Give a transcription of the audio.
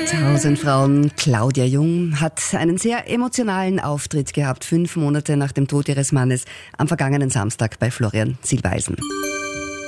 Frauenhaus Claudia Jung hat einen sehr emotionalen Auftritt gehabt, 5 Monate nach dem Tod ihres Mannes, am vergangenen Samstag bei Florian Silbereisen.